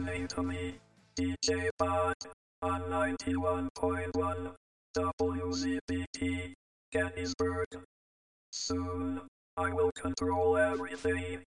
listening to me, DJ Bot, on 91.1 WZBT, Gettysburg. Soon, I will control everything.